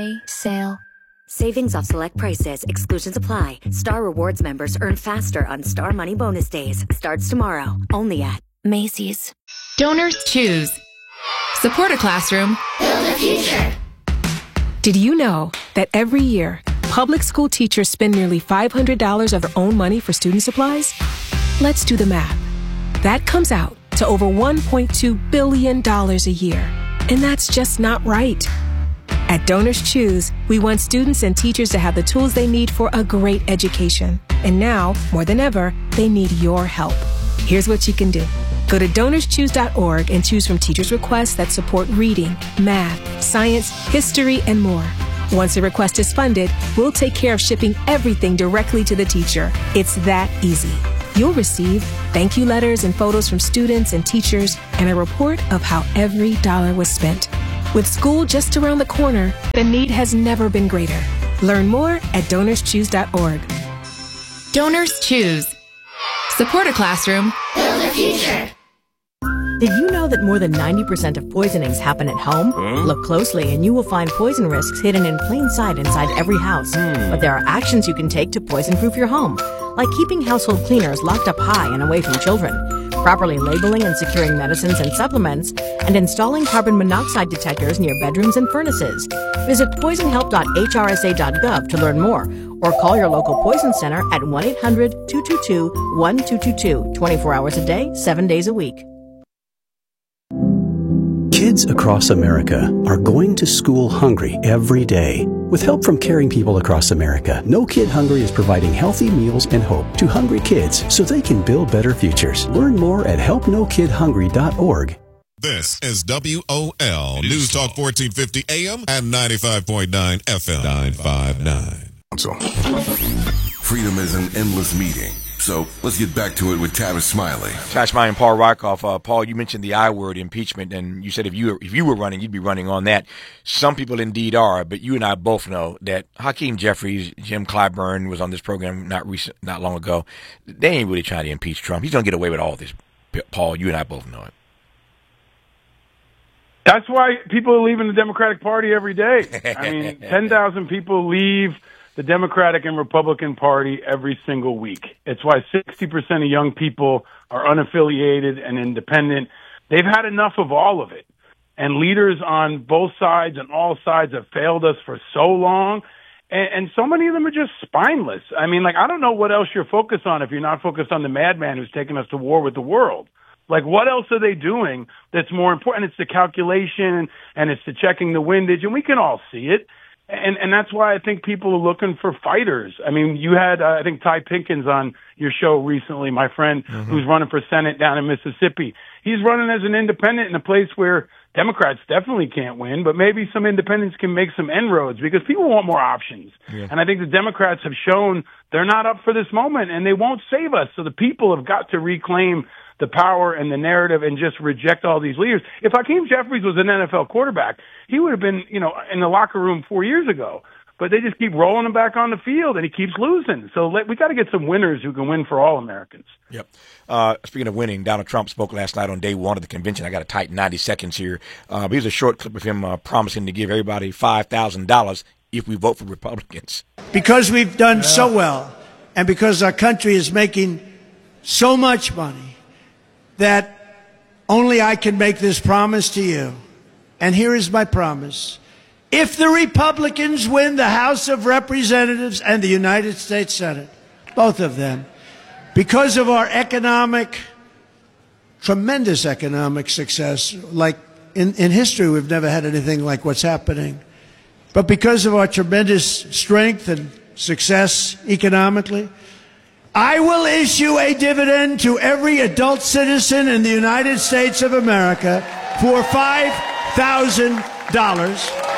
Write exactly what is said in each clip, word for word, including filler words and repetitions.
Sale. Savings off select prices. Exclusions apply. Star Rewards members earn faster on Star Money Bonus Days. Starts tomorrow. Only at Macy's. Donors choose. Support a classroom. Build a future. Did you know that every year, public school teachers spend nearly five hundred dollars of their own money for student supplies? Let's do the math. That comes out to over one point two billion dollars a year. And that's just not right. At Donors Choose, we want students and teachers to have the tools they need for a great education. And now, more than ever, they need your help. Here's what you can do. Go to donors choose dot org and choose from teachers' requests that support reading, math, science, history, and more. Once a request is funded, we'll take care of shipping everything directly to the teacher. It's that easy. You'll receive thank you letters and photos from students and teachers and a report of how every dollar was spent. With school just around the corner, the need has never been greater. Learn more at donors choose dot org. Donors choose. Support a classroom. Build a future. Did you know that more than ninety percent of poisonings happen at home? Huh? Look closely and you will find poison risks hidden in plain sight inside every house. Hmm. But there are actions you can take to poison-proof your home, like keeping household cleaners locked up high and away from children, properly labeling and securing medicines and supplements, and installing carbon monoxide detectors near bedrooms and furnaces. Visit poison help dot h r s a dot gov to learn more, or call your local poison center at one eight hundred two two two one two two two, twenty-four hours a day, seven days a week. Kids across America are going to school hungry every day. With help from caring people across America, No Kid Hungry is providing healthy meals and hope to hungry kids so they can build better futures. Learn more at help no kid hungry dot org. This is W O L News Talk fourteen fifty A M and ninety-five point nine F M. nine five nine. Freedom is an endless meeting. So let's get back to it with Tavis Smiley. Tavis Smiley and Paul Rockoff. Uh, Paul, you mentioned the I word, impeachment, and you said if you were, if you were running, you'd be running on that. Some people indeed are, but you and I both know that Hakeem Jeffries, Jim Clyburn was on this program not recent, not long ago. They ain't really trying to impeach Trump. He's going to get away with all this. Paul, you and I both know it. That's why people are leaving the Democratic Party every day. I mean, ten thousand people leave the Democratic and Republican Party every single week. It's why sixty percent of young people are unaffiliated and independent. They've had enough of all of it. And leaders on both sides and all sides have failed us for so long. And, and so many of them are just spineless. I mean, like, I don't know what else you're focused on if you're not focused on the madman who's taking us to war with the world. Like, what else are they doing that's more important? It's the calculation and it's the checking the windage, and we can all see it. And and that's why I think people are looking for fighters. I mean, you had, uh, I think, Ty Pinkins on your show recently, my friend, mm-hmm. who's running for Senate down in Mississippi. He's running as an independent in a place where Democrats definitely can't win, but maybe some independents can make some inroads because people want more options. Yeah. And I think the Democrats have shown they're not up for this moment, and they won't save us. So the people have got to reclaim the power and the narrative and just reject all these leaders. If Hakeem Jeffries was an N F L quarterback, he would have been, you know, in the locker room four years ago. But they just keep rolling him back on the field, and he keeps losing. So let, we got to get some winners who can win for all Americans. Yep. Uh, speaking of winning, Donald Trump spoke last night on day one of the convention. I got a tight ninety seconds here. Uh, but here's a short clip of him uh, promising to give everybody five thousand dollars if we vote for Republicans. Because we've done yeah. so well, and because our country is making so much money, that only I can make this promise to you. And here is my promise. If the Republicans win the House of Representatives and the United States Senate, both of them, because of our economic, tremendous economic success, like in, in history we've never had anything like what's happening, but because of our tremendous strength and success economically, I will issue a dividend to every adult citizen in the United States of America for five thousand dollars.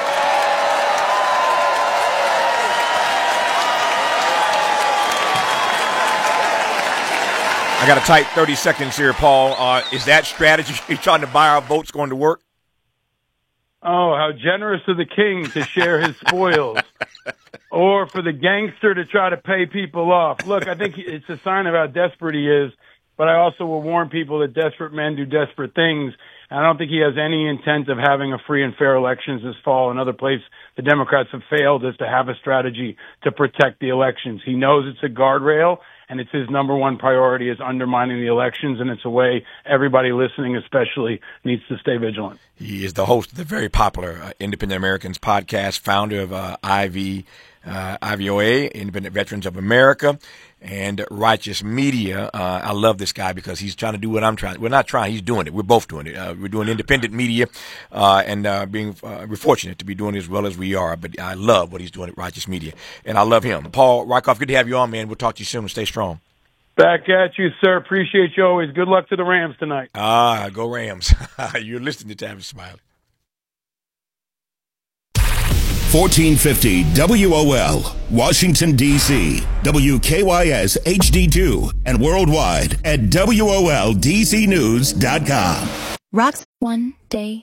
I got a tight thirty seconds here, Paul. Uh, is that strategy you're trying to buy our votes going to work? Oh, how generous of the king to share his spoils. Or for the gangster to try to pay people off. Look, I think it's a sign of how desperate he is, but I also will warn people that desperate men do desperate things. And I don't think he has any intent of having a free and fair elections this fall. Another place the Democrats have failed is to have a strategy to protect the elections. He knows it's a guardrail, and it's his number one priority is undermining the elections, and it's a way everybody listening especially needs to stay vigilant. He is the host of the very popular uh, Independent Americans podcast, founder of uh, I V, uh, I V O A, Independent Veterans of America, and Righteous Media. Uh, I love this guy because he's trying to do what I'm trying. We're not trying. He's doing it. We're both doing it. Uh, we're doing independent media, uh, and uh, being uh, we're fortunate to be doing it as well as we are. But I love what he's doing at Righteous Media, and I love him. Paul Rieckhoff, good to have you on, man. We'll talk to you soon. Stay strong. Back at you, sir. Appreciate you always. Good luck to the Rams tonight. Ah, go Rams. You're listening to Tavis Smiley. fourteen fifty W O L, Washington, D C, W K Y S H D two, and worldwide at W O L D C news dot com. Rocks one day